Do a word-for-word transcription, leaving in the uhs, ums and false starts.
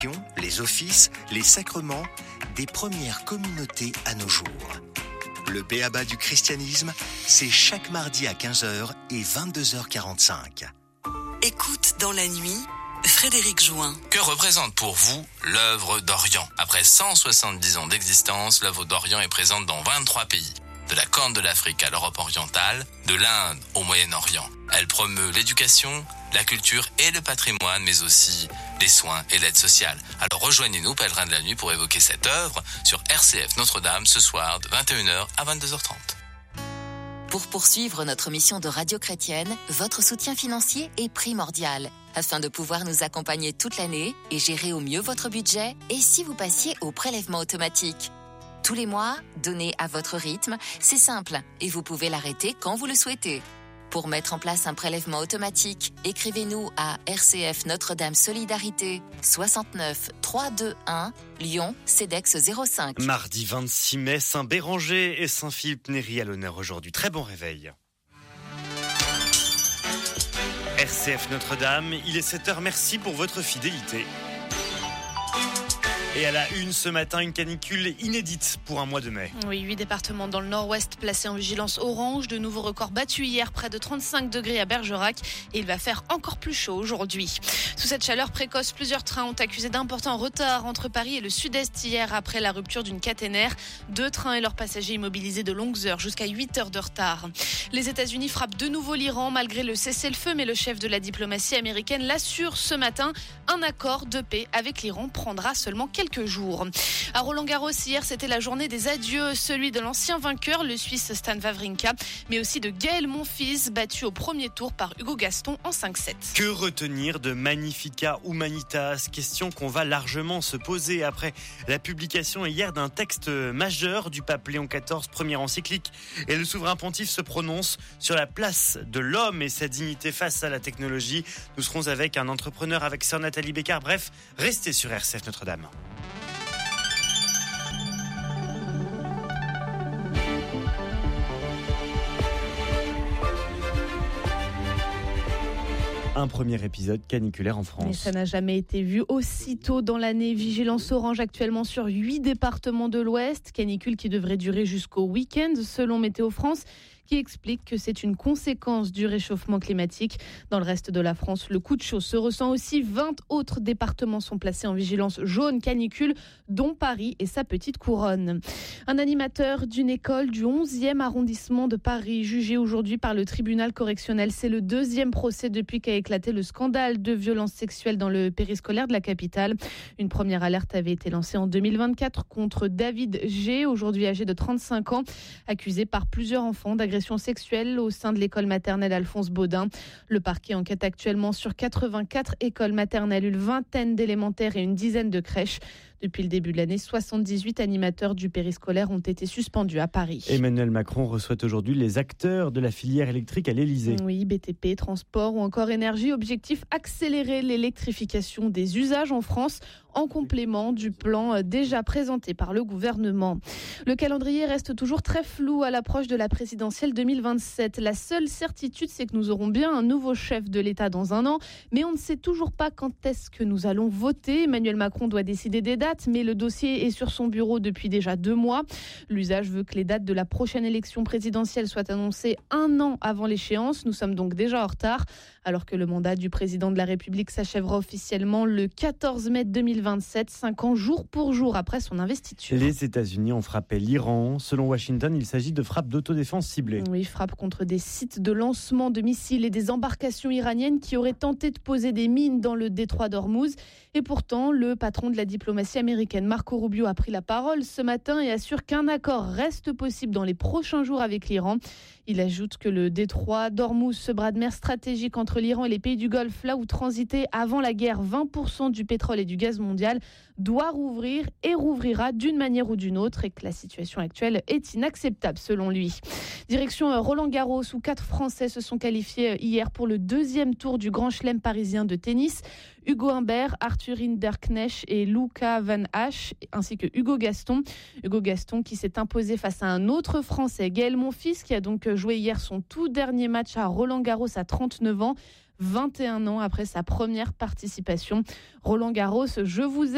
les offices, les sacrements, des premières communautés à nos jours. Le b.a.-ba du christianisme, c'est chaque mardi à quinze heures et vingt-deux heures quarante-cinq. Écoute dans la nuit, Frédéric Join. Que représente pour vous l'œuvre d'Orient ? Après cent soixante-dix ans d'existence, l'œuvre d'Orient est présente dans vingt-trois pays. De la Corne de l'Afrique à l'Europe orientale, de l'Inde au Moyen-Orient. Elle promeut l'éducation, la culture et le patrimoine, mais aussi les soins et l'aide sociale. Alors rejoignez-nous, Pèlerins de la Nuit, pour évoquer cette œuvre sur R C F Notre-Dame ce soir de vingt et une heures à vingt-deux heures trente. Pour poursuivre notre mission de radio chrétienne, votre soutien financier est primordial afin de pouvoir nous accompagner toute l'année et gérer au mieux votre budget. Et si vous passiez au prélèvement automatique ? Tous les mois, donnez à votre rythme, c'est simple et vous pouvez l'arrêter quand vous le souhaitez. Pour mettre en place un prélèvement automatique, écrivez-nous à R C F Notre-Dame Solidarité soixante-neuf trois cent vingt-et-un Lyon Cedex zéro cinq. Mardi vingt-six mai, Saint-Béranger et Saint-Philippe Néri à l'honneur aujourd'hui. Très bon réveil. R C F Notre-Dame, il est sept heures, merci pour votre fidélité. Et à la une ce matin, une canicule inédite pour un mois de mai. Oui, huit départements dans le nord-ouest placés en vigilance orange. De nouveaux records battus hier, près de trente-cinq degrés à Bergerac. Et il va faire encore plus chaud aujourd'hui. Sous cette chaleur précoce, plusieurs trains ont accusé d'importants retards entre Paris et le sud-est hier après la rupture d'une caténaire. Deux trains et leurs passagers immobilisés de longues heures, jusqu'à huit heures de retard. Les États-Unis frappent de nouveau l'Iran malgré le cessez-le-feu, mais le chef de la diplomatie américaine l'assure ce matin. Un accord de paix avec l'Iran prendra seulement quelques quelques jours. À Roland-Garros, hier, c'était la journée des adieux, celui de l'ancien vainqueur, le Suisse Stan Wawrinka, mais aussi de Gaël Monfils, battu au premier tour par Hugo Gaston en cinq sept. Que retenir de Magnificat Humanitas ? Question qu'on va largement se poser après la publication hier d'un texte majeur du pape Léon quatorze, première encyclique. Et le souverain pontife se prononce sur la place de l'homme et sa dignité face à la technologie. Nous serons avec un entrepreneur, avec sœur Nathalie Bécard. Bref, restez sur R C F Notre-Dame. Un premier épisode caniculaire en France. Mais ça n'a jamais été vu aussi tôt dans l'année. Vigilance orange actuellement sur huit départements de l'Ouest. Canicule qui devrait durer jusqu'au week-end selon Météo France, qui explique que c'est une conséquence du réchauffement climatique. Dans le reste de la France, le coup de chaud se ressent aussi. vingt autres départements sont placés en vigilance jaune canicule, dont Paris et sa petite couronne. Un animateur d'une école du onzième arrondissement de Paris, jugé aujourd'hui par le tribunal correctionnel. C'est le deuxième procès depuis qu'a éclaté le scandale de violences sexuelles dans le périscolaire de la capitale. Une première alerte avait été lancée en deux mille vingt-quatre contre David G, aujourd'hui âgé de trente-cinq ans, accusé par plusieurs enfants d'agression sexuelle au sein de l'école maternelle Alphonse Baudin. Le parquet enquête actuellement sur quatre-vingt-quatre écoles maternelles, une vingtaine d'élémentaires et une dizaine de crèches. Depuis le début de l'année, soixante-dix-huit animateurs du périscolaire ont été suspendus à Paris. Emmanuel Macron reçoit aujourd'hui les acteurs de la filière électrique à l'Élysée. Oui, B T P, transport ou encore énergie. Objectif, accélérer l'électrification des usages en France en complément du plan déjà présenté par le gouvernement. Le calendrier reste toujours très flou à l'approche de la présidentielle deux mille vingt-sept. La seule certitude, c'est que nous aurons bien un nouveau chef de l'État dans un an, mais on ne sait toujours pas quand est-ce que nous allons voter. Emmanuel Macron doit décider des dates, mais le dossier est sur son bureau depuis déjà deux mois. L'usage veut que les dates de la prochaine élection présidentielle soient annoncées un an avant l'échéance. Nous sommes donc déjà en retard, alors que le mandat du président de la République s'achèvera officiellement le quatorze mai deux mille vingt-sept, cinq ans jour pour jour après son investiture. Les États-Unis ont frappé l'Iran. Selon Washington, il s'agit de frappes d'autodéfense ciblées. Oui, frappes contre des sites de lancement de missiles et des embarcations iraniennes qui auraient tenté de poser des mines dans le détroit d'Ormuz. Et pourtant, le patron de la diplomatie américaine, Marco Rubio, a pris la parole ce matin et assure qu'un accord reste possible dans les prochains jours avec l'Iran. Il ajoute que le détroit d'Ormuz, ce bras de mer stratégique entre l'Iran et les pays du Golfe, là où transitait avant la guerre vingt pour cent du pétrole et du gaz mondial, doit rouvrir et rouvrira d'une manière ou d'une autre, et que la situation actuelle est inacceptable selon lui. Direction Roland-Garros, où quatre Français se sont qualifiés hier pour le deuxième tour du Grand Chelem parisien de tennis. Hugo Humbert, Arthur Hinderknecht et Luca Van Hache, ainsi que Hugo Gaston. Hugo Gaston qui s'est imposé face à un autre Français, Gaël Monfils, qui a donc joué hier son tout dernier match à Roland-Garros à trente-neuf ans, vingt et un ans après sa première participation. Roland-Garros, je vous aime.